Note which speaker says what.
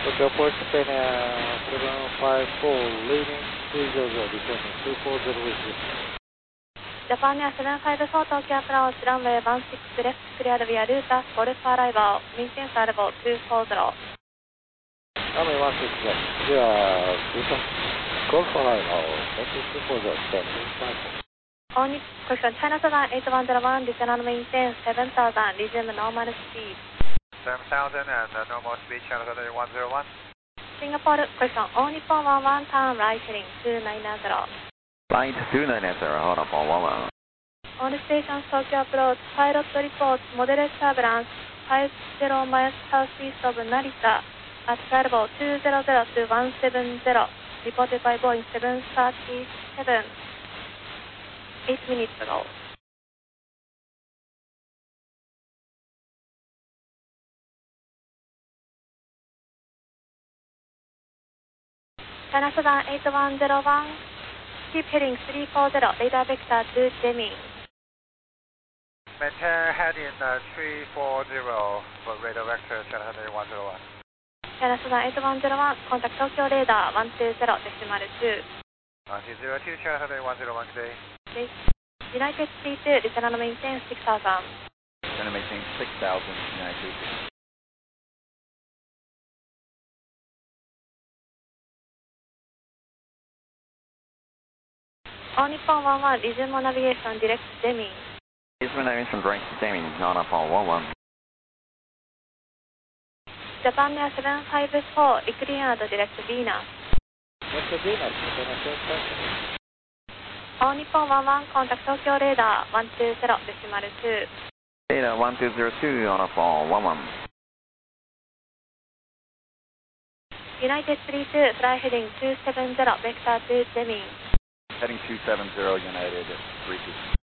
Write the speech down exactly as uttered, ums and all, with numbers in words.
Speaker 1: Tokyo Port Japan seven five four leading three zero zero, descending two four zero with you.
Speaker 2: ジャパンにはセブンファイブフォー東京アプローチランウェイワンシックスレフトクリアルビアルータスゴルフアライバーメインテンスアルボツーフォーゼロ。
Speaker 1: ランウェイワンシックスレフト、では、ルータスゴルフアライバーをツーフォーゼロ、スタートファイブ。
Speaker 2: Only question China Southern eight one zero one, descend on maintain seven thousand, resume normal speed.
Speaker 3: seven thousand and uh, normal speed, China Southern one zero one.
Speaker 2: Singapore question, only for one one, turn right heading two nine zero.
Speaker 4: Flight two nine zero, hold up on one one.
Speaker 2: On the station Tokyo approach, pilot report, moderate turbulence, five zero miles southeast of Narita, at elbow two zero zero to one seven zero, reported by Boeing seven thirty-seven, eight minutes ago. China Southern eight one zero one, keep heading three four zero, radar vector to Deming.
Speaker 3: Maintain heading uh, three four zero for radar vector, China Southern one zero one.
Speaker 2: China Southern eight one zero one, contact Tokyo radar one two zero, decimal two.
Speaker 3: one two zero two, China Southern one zero one today.
Speaker 2: Okay. United three two, return on maintain six thousand.
Speaker 4: Gonna maintain six thousand, United.
Speaker 2: On Nippon one one, resume navigation direct Deming.
Speaker 4: Resume navigation direct Deming, not up on one one.
Speaker 2: Japan Air seven five four, recleared direct Venus.
Speaker 1: What's Venus? International
Speaker 2: On Nippon one one, contact Tokyo radar one two zero, decimal two.
Speaker 4: Data one two zero two, on up on one one.
Speaker 2: United three two, fly heading two seven zero, vector to Deming.
Speaker 4: Heading two seven zero, United three two.